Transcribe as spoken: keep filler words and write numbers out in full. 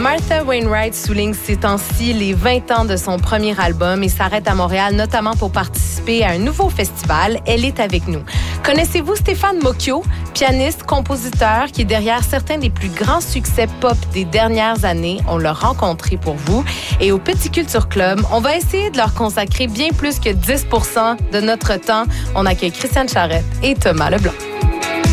Martha Wainwright souligne ces temps-ci les vingt ans de son premier album et s'arrête à Montréal notamment pour participer à un nouveau festival. Elle est avec nous. Connaissez-vous Stéphane Mocchio, pianiste, compositeur qui est derrière certains des plus grands succès pop des dernières années? On l'a rencontré pour vous. Et au Petit Culture Club, on va essayer de leur consacrer bien plus que dix pour cent de notre temps. On accueille Christiane Charette et Thomas Leblanc.